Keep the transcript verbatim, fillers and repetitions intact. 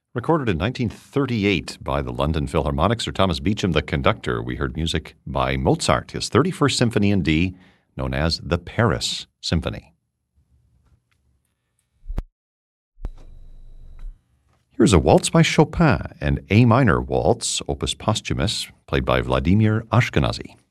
Recorded in nineteen thirty-eight by the London Philharmonic, Sir Thomas Beecham, the conductor. We heard music by Mozart, his thirty-first Symphony in D, known as the Paris Symphony. Here's a waltz by Chopin, an A minor waltz, opus posthumous, played by Vladimir Ashkenazy.